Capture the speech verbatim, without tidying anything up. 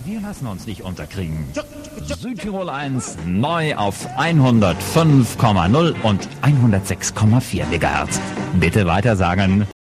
Wir lassen uns nicht unterkriegen. Südtirol eins neu auf hundertfünf Komma null und hundertsechs Komma vier Megahertz. Bitte weitersagen.